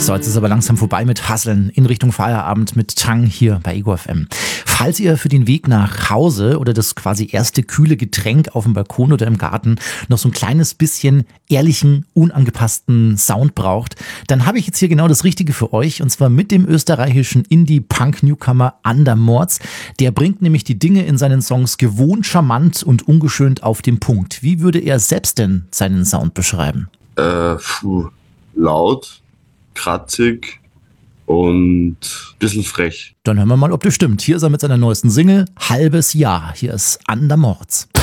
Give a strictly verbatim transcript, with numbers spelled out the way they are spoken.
So, jetzt ist aber langsam vorbei mit Hasseln in Richtung Feierabend mit Tang hier bei Ego F M. Falls ihr für den Weg nach Hause oder das quasi erste kühle Getränk auf dem Balkon oder im Garten noch so ein kleines bisschen ehrlichen, unangepassten Sound braucht, dann habe ich jetzt hier genau das Richtige für euch, und zwar mit dem österreichischen Indie-Punk-Newcomer Andermorz. Der bringt nämlich die Dinge in seinen Songs gewohnt charmant und ungeschönt auf den Punkt. Wie würde er selbst denn seinen Sound beschreiben? Äh, puh, laut, kratzig und ein bisschen frech. Dann hören wir mal, ob das stimmt. Hier ist er mit seiner neuesten Single Halbes Jahr. Hier ist Andermorz.